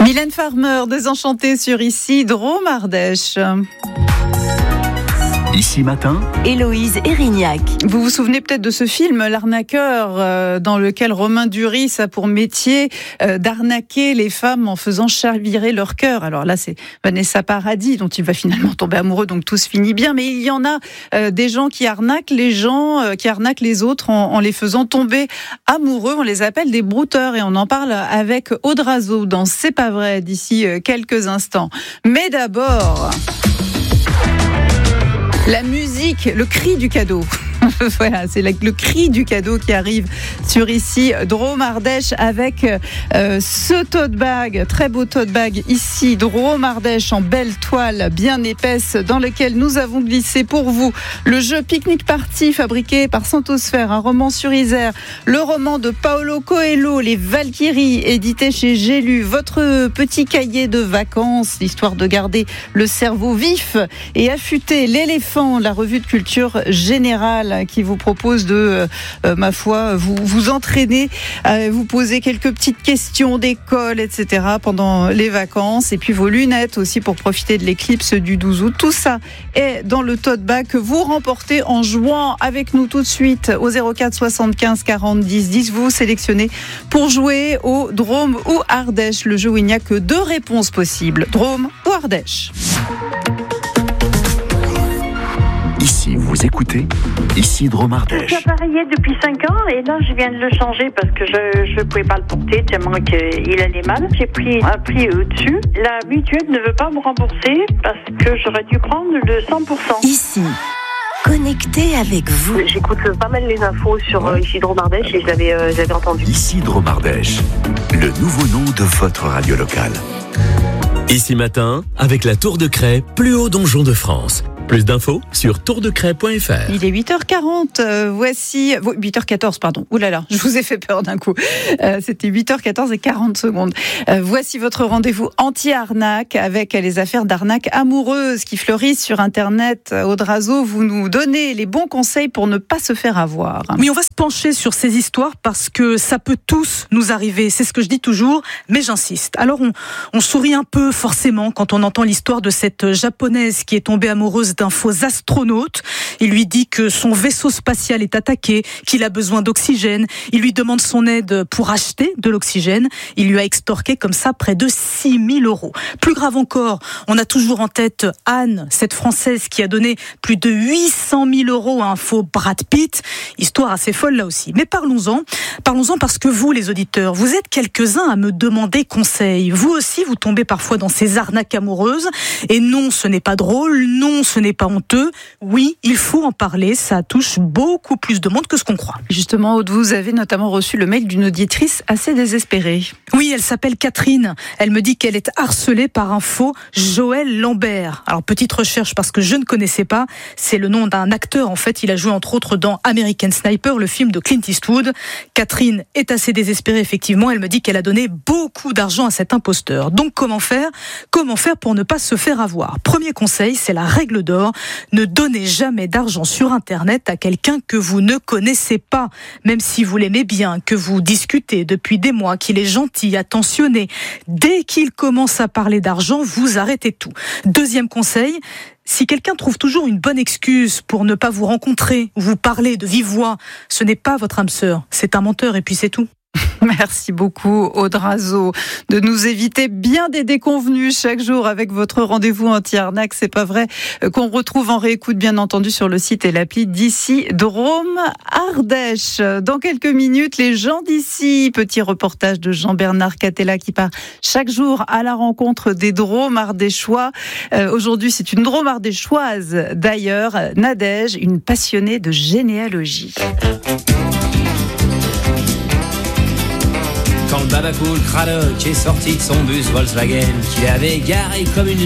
Mylène Farmer, Désenchantée sur Ici, Drôme Ardèche. Ici Matin, Héloïse Erignac. Vous vous souvenez peut-être de ce film, L'arnaqueur, dans lequel Romain Duris a pour métier d'arnaquer les femmes en faisant chavirer leur cœur. Alors là, c'est Vanessa Paradis dont il va finalement tomber amoureux, donc tout se finit bien. Mais il y en a des gens qui arnaquent les gens, qui arnaquent les autres en les faisant tomber amoureux. On les appelle des brouteurs et on en parle avec Aude Razeau dans C'est pas vrai d'ici quelques instants. Mais d'abord... la musique, le cri du cadeau. Voilà, c'est le cri du cadeau qui arrive sur Ici, Drôme Ardèche, avec ce tote bag, très beau tote bag Ici, Drôme Ardèche, en belle toile bien épaisse, dans lequel nous avons glissé pour vous le jeu Pique-Nique Party, fabriqué par Santosphère, un roman sur Isère, le roman de Paolo Coelho, Les Valkyries, édité chez J'ai lu, votre petit cahier de vacances, histoire de garder le cerveau vif et affûté, L'éléphant, la revue de culture générale, qui vous propose de, ma foi, vous entraîner, vous poser quelques petites questions d'école, etc. pendant les vacances. Et puis vos lunettes aussi pour profiter de l'éclipse du 12 août. Tout ça est dans le tote bag que vous remportez en jouant avec nous tout de suite au 04 75 40 10 10. Vous sélectionnez pour jouer au Drôme ou Ardèche, le jeu où il n'y a que 2 réponses possibles. Drôme ou Ardèche. ici vous écoutez, Ici Drôme Ardèche. J'ai appareillé depuis 5 ans et là je viens de le changer parce que je ne pouvais pas le porter tellement qu'il allait mal. J'ai pris un prix au-dessus. La mutuelle ne veut pas me rembourser parce que j'aurais dû prendre le 100%. Ici, connecté avec vous. J'écoute pas mal les infos sur Ici Drôme Ardèche et j'avais entendu. Ici Drôme Ardèche, le nouveau nom de votre radio locale. Ici Matin, avec la Tour de Craie, plus haut donjon de France. Plus d'infos sur tourdecraie.fr. Il est 8h40, voici... 8h14, pardon. Ouh là là, je vous ai fait peur d'un coup. C'était 8h14 et 40 secondes. Voici votre rendez-vous anti-arnaque avec les affaires d'arnaque amoureuses qui fleurissent sur Internet. Aude Razeau, vous nous donnez les bons conseils pour ne pas se faire avoir. Oui, on va se pencher sur ces histoires parce que ça peut tous nous arriver. C'est ce que je dis toujours, mais j'insiste. Alors, on sourit un peu forcément quand on entend l'histoire de cette japonaise qui est tombée amoureuse d'un faux astronaute. Il lui dit que son vaisseau spatial est attaqué, qu'il a besoin d'oxygène. Il lui demande son aide pour acheter de l'oxygène. Il lui a extorqué comme ça près de 6 000 €. Plus grave encore, on a toujours en tête Anne, cette Française qui a donné plus de 800 000 € à un faux Brad Pitt. Histoire assez folle là aussi. Mais parlons-en parce que vous, les auditeurs, vous êtes quelques-uns à me demander conseil. Vous aussi, vous tombez parfois dans ces arnaques amoureuses. Et non, ce n'est pas drôle. Non, ce n'est pas honteux. Oui, il faut en parler. Ça touche beaucoup plus de monde que ce qu'on croit. Justement, Aude, vous avez notamment reçu le mail d'une auditrice assez désespérée. Oui, elle s'appelle Catherine. Elle me dit qu'elle est harcelée par un faux Joël Lambert. Alors, petite recherche parce que je ne connaissais pas. C'est le nom d'un acteur. En fait, il a joué entre autres dans American Sniper, le film de Clint Eastwood. Catherine est assez désespérée, effectivement. Elle me dit qu'elle a donné beaucoup d'argent à cet imposteur. Donc, comment faire pour ne pas se faire avoir? Premier conseil, c'est la règle d'or. Ne donnez jamais d'argent sur Internet à quelqu'un que vous ne connaissez pas. Même si vous l'aimez bien, que vous discutez depuis des mois, qu'il est gentil, attentionné. Dès qu'il commence à parler d'argent, vous arrêtez tout. Deuxième conseil, si quelqu'un trouve toujours une bonne excuse pour ne pas vous rencontrer ou vous parler de vive voix, ce n'est pas votre âme sœur, c'est un menteur et puis c'est tout. Merci beaucoup, Aude Razeau, de nous éviter bien des déconvenues chaque jour avec votre rendez-vous anti-arnaque. C'est pas vrai, qu'on retrouve en réécoute, bien entendu, sur le site et l'appli d'Ici Drôme Ardèche. Dans quelques minutes, les gens d'ici. Petit reportage de Jean-Bernard Catella qui part chaque jour à la rencontre des Drômes ardéchois. Aujourd'hui, c'est une Drôme ardéchoise. D'ailleurs, Nadège, une passionnée de généalogie. Quand le babacool Cradock est sorti de son bus Volkswagen, qu'il avait garé comme une